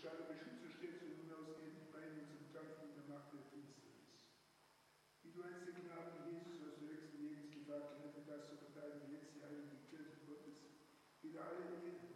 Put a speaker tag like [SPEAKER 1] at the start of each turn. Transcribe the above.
[SPEAKER 1] Schale beschütze stets und unausgehend bei uns im Kampf in der Macht der Finsternis. Wie du einst den Knaben Jesus aus der höchsten Lebensgefahr gerettet hast, so verteilen wir jetzt die heilige Kirche Gottes wieder alle